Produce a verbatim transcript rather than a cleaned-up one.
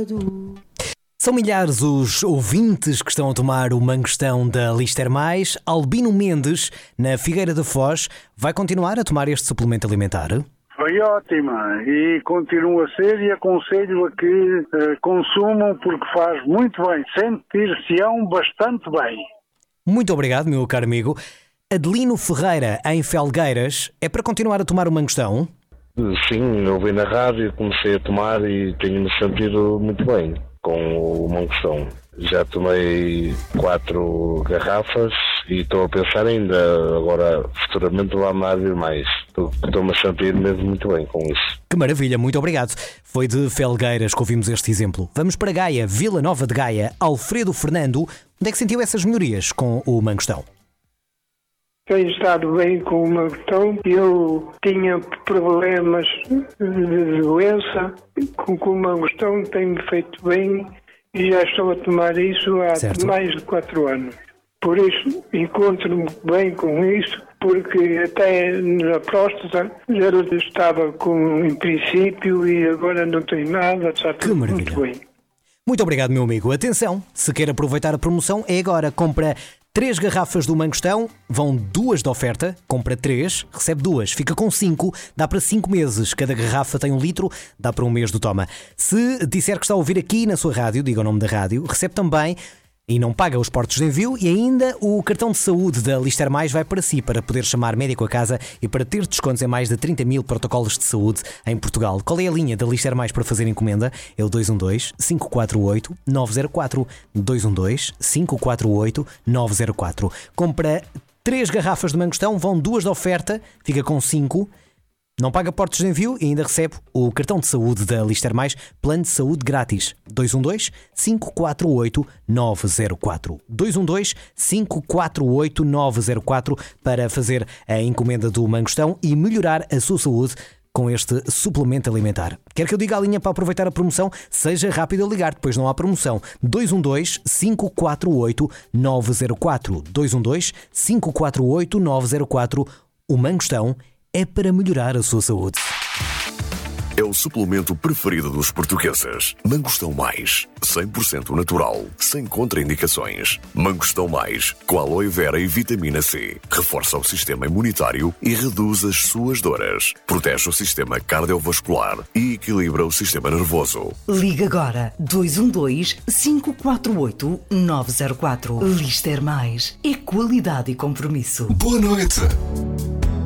sábado. São milhares os ouvintes que estão a tomar o Mangostão da Lister Mais. Albino Mendes, na Figueira da Foz, vai continuar a tomar este suplemento alimentar? Foi ótima e continua a ser, e aconselho a que uh, consumam porque faz muito bem, sentir-se-ão bastante bem. Muito obrigado, meu caro amigo. Adelino Ferreira, em Felgueiras, é para continuar a tomar o Mangostão? Sim, ouvi na rádio, comecei a tomar e tenho-me sentido muito bem com o Mangostão. Já tomei quatro garrafas e estou a pensar ainda, agora futuramente lá-me a vir mais. Estou-me a sentir mesmo muito bem com isso. Que maravilha, muito obrigado. Foi de Felgueiras que ouvimos este exemplo. Vamos para Gaia, Vila Nova de Gaia. Alfredo Fernando, onde é que sentiu essas melhorias com o Mangostão? Tenho estado bem com o Mangostão. Eu tinha problemas de doença, com o Mangostão tem-me feito bem e já estou a tomar isso há certo. mais de quatro anos. Por isso, encontro-me bem com isso, porque até na próstata já estava com, em princípio, e agora não tem nada, está tudo muito bem. Muito obrigado, meu amigo. Atenção, se quer aproveitar a promoção, é agora. Compra três garrafas do Mangostão, vão duas de oferta, compra três, recebe duas, fica com cinco, dá para cinco meses. Cada garrafa tem um litro, dá para um mês do toma. Se disser que está a ouvir aqui na sua rádio, diga o nome da rádio, recebe também e não paga os portos de envio, e ainda o cartão de saúde da Lister Mais vai para si, para poder chamar médico a casa e para ter descontos em mais de trinta mil protocolos de saúde em Portugal. Qual é a linha da Lister Mais para fazer encomenda? É o dois um dois, cinco quatro oito, nove zero quatro. dois um dois, cinco quatro oito, nove zero quatro. Compra três garrafas de Mangostão, vão duas de oferta, fica com cinco. Não paga portos de envio e ainda recebe o cartão de saúde da Lister Mais, plano de saúde grátis. dois um dois, cinco quatro oito, nove zero quatro. dois um dois, cinco quatro oito, nove zero quatro para fazer a encomenda do Mangostão e melhorar a sua saúde com este suplemento alimentar. Quer que eu diga a linha para aproveitar a promoção? Seja rápido a ligar, depois não há promoção. dois um dois, cinco quatro oito, nove zero quatro. dois um dois, cinco quatro oito, nove zero quatro. O Mangostão é para melhorar a sua saúde. É o suplemento preferido dos portugueses. Mangostão Mais, cem por cento natural, sem contraindicações. Mangostão Mais, com aloe vera e vitamina C. Reforça o sistema imunitário e reduz as suas dores. Protege o sistema cardiovascular e equilibra o sistema nervoso. Liga agora dois um dois, cinco quatro oito, nove zero quatro. Lister Mais é qualidade e compromisso. Boa noite.